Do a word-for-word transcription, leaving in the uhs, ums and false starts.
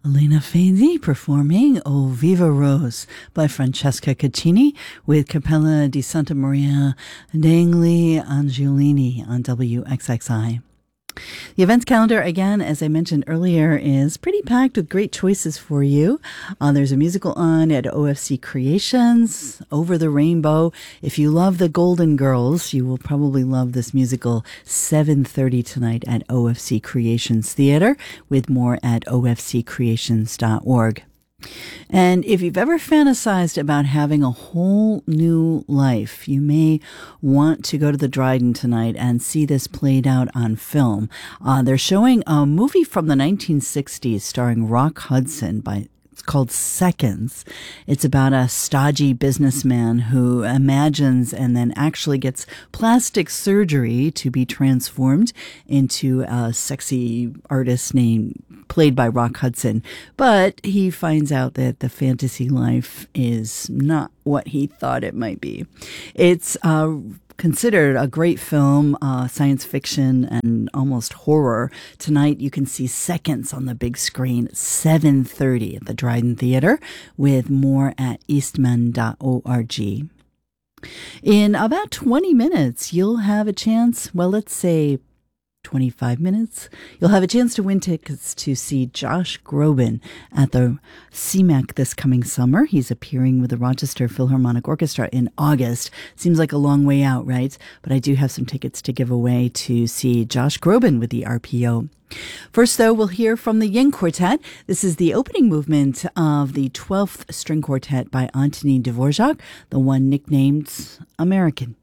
Elena Fazi performing O Viva Rose by Francesca Caccini with Cappella di Santa Maria degli Angelini on W X X I. The events calendar, again, as I mentioned earlier, is pretty packed with great choices for you. Uh, there's a musical on at O F C Creations, Over the Rainbow. If you love the Golden Girls, you will probably love this musical, seven thirty tonight at O F C Creations Theater, with more at O F C creations dot org. And if you've ever fantasized about having a whole new life, you may want to go to the Dryden tonight and see this played out on film. Uh, they're showing a movie from the nineteen sixties starring Rock Hudson by It's called Seconds. It's about a stodgy businessman who imagines and then actually gets plastic surgery to be transformed into a sexy artist named played by Rock Hudson. But he finds out that the fantasy life is not what he thought it might be. It's uh considered a great film, uh, science fiction and almost horror. Tonight you can see Seconds on the big screen at seven thirty at the Dryden Theater, with more at eastman dot org. In about twenty minutes, you'll have a chance, well, let's say twenty-five minutes, you'll have a chance to win tickets to see Josh Groban at the C M A C this coming summer. He's appearing with the Rochester Philharmonic Orchestra in August. Seems like a long way out, right? But I do have some tickets to give away to see Josh Groban with the R P O. First, though, we'll hear from the Yin Quartet. This is the opening movement of the twelfth String Quartet by Antoni Dvorak, the one nicknamed American.